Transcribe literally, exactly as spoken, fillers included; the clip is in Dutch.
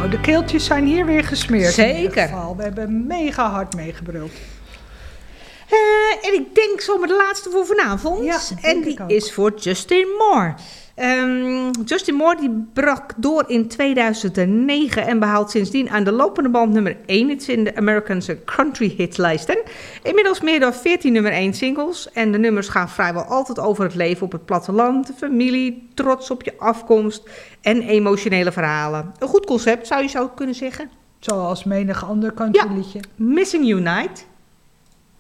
Nou, de keeltjes zijn hier weer gesmeerd. Zeker. In ieder geval. We hebben mega hard meegebruld. Uh, en ik denk zomaar de laatste voor vanavond. Ja, en die is voor Justin Moore. Um, Justin Moore die brak door in tweeduizend negen en behaalt sindsdien aan de lopende band nummer één iets in de American Country Hitlijsten. Inmiddels meer dan veertien nummer één singles. En de nummers gaan vrijwel altijd over het leven op het platteland, de familie, trots op je afkomst en emotionele verhalen. Een goed concept zou je zo kunnen zeggen. Zoals menig ander country liedje. Ja, Missing You Night.